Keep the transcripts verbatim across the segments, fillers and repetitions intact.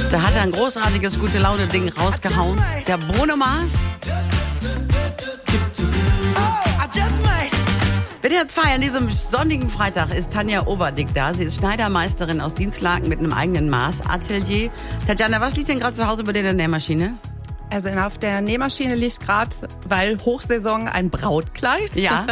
Da hat er ein großartiges Gute-Laune-Ding rausgehauen. Der Bruno Mars. W D R zwei an diesem sonnigen Freitag ist Tanja Overdick da. Sie ist Schneidermeisterin aus Dienstlaken mit einem eigenen Maßatelier. Tatjana, was liegt denn gerade zu Hause bei dir in der Nähmaschine? Also auf der Nähmaschine liegt gerade, weil Hochsaison, ein Brautkleid. Ja.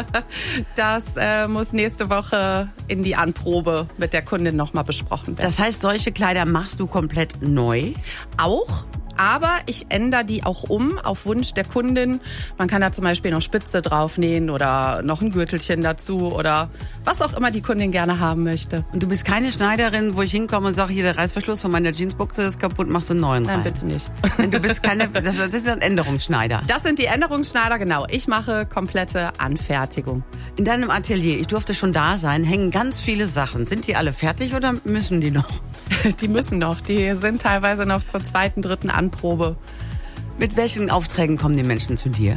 Das äh, muss nächste Woche in die Anprobe mit der Kundin nochmal besprochen werden. Das heißt, solche Kleider machst du komplett neu? Auch. Aber ich ändere die auch um auf Wunsch der Kundin. Man kann da zum Beispiel noch Spitze draufnähen oder noch ein Gürtelchen dazu oder was auch immer die Kundin gerne haben möchte. Und du bist keine Schneiderin, wo ich hinkomme und sage, hier der Reißverschluss von meiner Jeansbuchse ist kaputt, machst du einen neuen rein. Nein, bitte nicht. Du bist keine, das ist ein Änderungsschneider. Das sind die Änderungsschneider, genau. Ich mache komplette Anfertigung. In deinem Atelier, ich durfte schon da sein, hängen ganz viele Sachen. Sind die alle fertig oder müssen die noch? Die müssen noch. Die sind teilweise noch zur zweiten, dritten Anprobe. Mit welchen Aufträgen kommen die Menschen zu dir?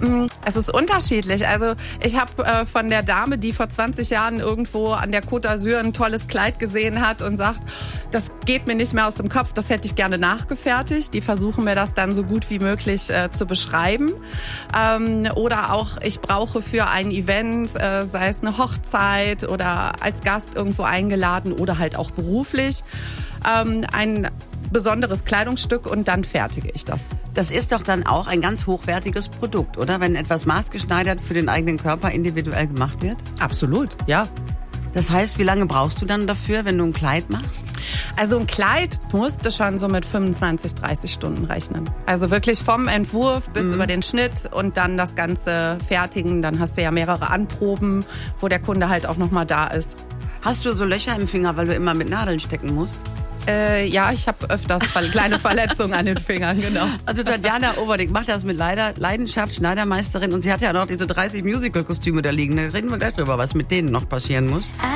Es ist unterschiedlich. Also ich habe äh, von der Dame, die vor zwanzig Jahren irgendwo an der Côte d'Azur ein tolles Kleid gesehen hat und sagt, das geht mir nicht mehr aus dem Kopf, das hätte ich gerne nachgefertigt. Die versuchen mir das dann so gut wie möglich äh, zu beschreiben. Ähm, oder auch, ich brauche für ein Event, äh, sei es eine Hochzeit oder als Gast irgendwo eingeladen oder halt auch beruflich, ähm, ein besonderes Kleidungsstück und dann fertige ich das. Das ist doch dann auch ein ganz hochwertiges Produkt, oder? Wenn etwas maßgeschneidert für den eigenen Körper individuell gemacht wird? Absolut, ja. Das heißt, wie lange brauchst du dann dafür, wenn du ein Kleid machst? Also ein Kleid musst du schon so mit fünfundzwanzig, dreißig Stunden rechnen. Also wirklich vom Entwurf bis mhm. über den Schnitt und dann das Ganze fertigen. Dann hast du ja mehrere Anproben, wo der Kunde halt auch nochmal da ist. Hast du so Löcher im Finger, weil du immer mit Nadeln stecken musst? Äh, ja, ich habe öfters kleine Verletzungen an den Fingern, genau. Also Tatjana Overdick macht das mit Leidenschaft, Schneidermeisterin, und sie hat ja noch diese dreißig Musical-Kostüme da liegen. Da reden wir gleich drüber, was mit denen noch passieren muss.